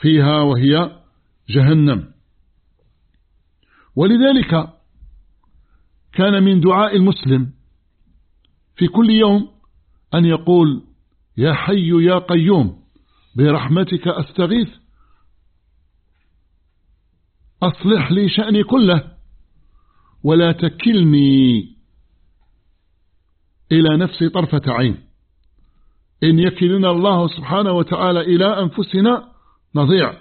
فيها وهي جهنم. ولذلك كان من دعاء المسلم في كل يوم أن يقول: يا حي يا قيوم برحمتك أستغيث أصلح لي شأني كله ولا تكلني إلى نفسي طرفة عين، إن يكلنا الله سبحانه وتعالى إلى أنفسنا نضيع.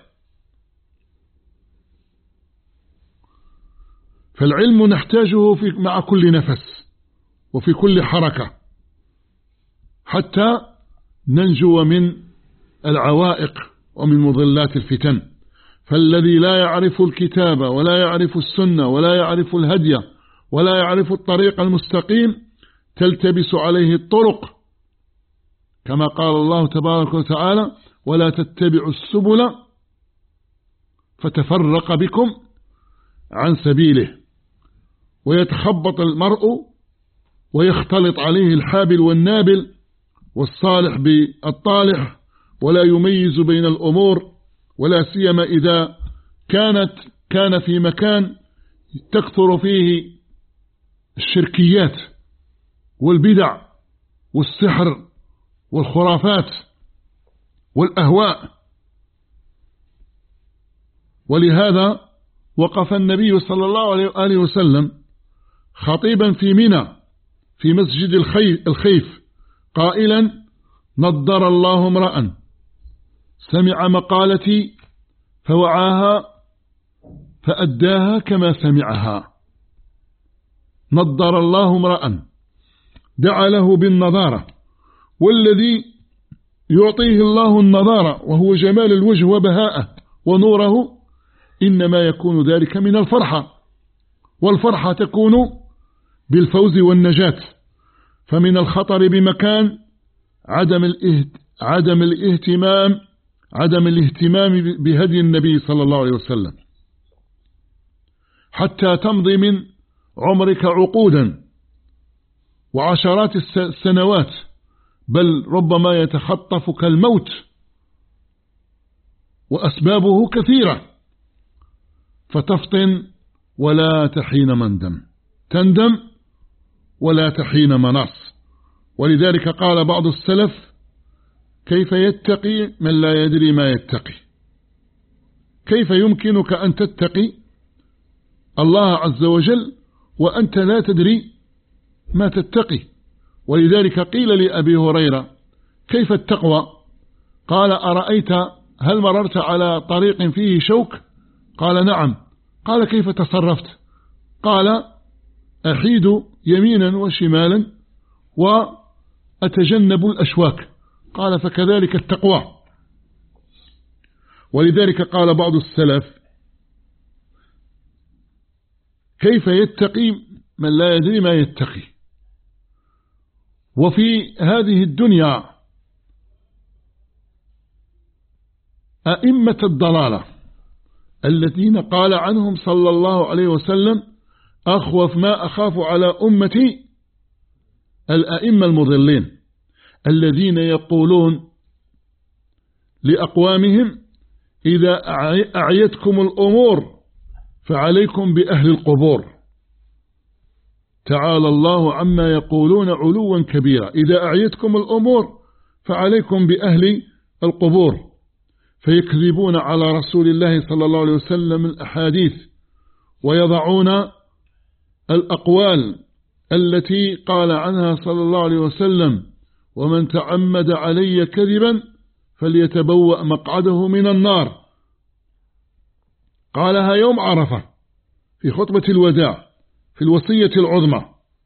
فالعلم نحتاجه مع كل نفس وفي كل حركة حتى ننجو من العوائق ومن مضلات الفتن. فالذي لا يعرف الكتاب ولا يعرف السنة ولا يعرف الهدي ولا يعرف الطريق المستقيم تلتبس عليه الطرق، كما قال الله تبارك وتعالى: ولا تتبعوا السبل فتفرق بكم عن سبيله. ويتخبط المرء ويختلط عليه الحابل والنابل والصالح بالطالح، ولا يميز بين الأمور، ولا سيما إذا كان في مكان تكثر فيه الشركيات والبدع والسحر والخرافات والأهواء. ولهذا وقف النبي صلى الله عليه وسلم خطيبا في منى في مسجد الخيف قائلا: نضر الله امرأ سمع مقالتي فوعاها فأداها كما سمعها. نضر الله امرأ دعا له بالنضارة، والذي يعطيه الله النضارة وهو جمال الوجه وبهاءه ونوره إنما يكون ذلك من الفرحة، والفرحة تكون بالفوز والنجاة. فمن الخطر بمكان عدم الاهتمام بهدي النبي صلى الله عليه وسلم، حتى تمضي من عمرك عقودا وعشرات السنوات، بل ربما يتخطفك الموت، وأسبابه كثيرة، فتفطن ولا تحين مندم، تندم ولا تحين مناص. ولذلك قال بعض السلف: كيف يتقي من لا يدري ما يتقي؟ كيف يمكنك أن تتقي الله عز وجل وأنت لا تدري ما تتقي؟ ولذلك قيل لأبي هريرة: كيف التقوى؟ قال: أرأيت هل مررت على طريق فيه شوك؟ قال: نعم. قال: كيف تصرفت؟ قال: أحيد يمينا وشمالا وأتجنب الأشواك. قال: فكذلك التقوى. ولذلك قال بعض السلف: كيف يتقي من لا يدري ما يتقي؟ وفي هذه الدنيا أئمة الضلالة الذين قال عنهم صلى الله عليه وسلم: أخوف ما أخاف على أمتي الأئمة المضلين، الذين يقولون لأقوامهم: إذا أعيتكم الأمور فعليكم بأهل القبور. تعالى الله عما يقولون علوا كبيرا. إذا أعيتكم الأمور فعليكم بأهل القبور. فيكذبون على رسول الله صلى الله عليه وسلم الأحاديث، ويضعون الأقوال التي قال عنها صلى الله عليه وسلم: ومن تعمد علي كذبا فليتبوأ مقعده من النار. قالها يوم عرفة في خطبة الوداع في الوصية العظمى.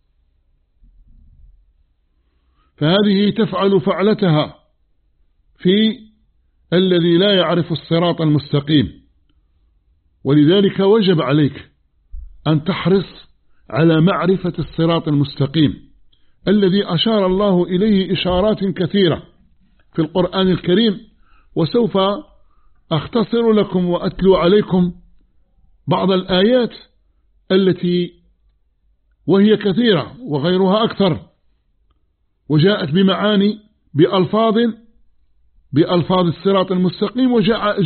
فهذه تفعل فعلتها في الذي لا يعرف الصراط المستقيم. ولذلك وجب عليك أن تحرص على معرفة الصراط المستقيم الذي أشار الله إليه إشارات كثيرة في القرآن الكريم. وسوف أختصر لكم وأتلو عليكم بعض الآيات التي وهي كثيرة وغيرها أكثر، وجاءت بمعاني بألفاظ الصراط المستقيم، وجاء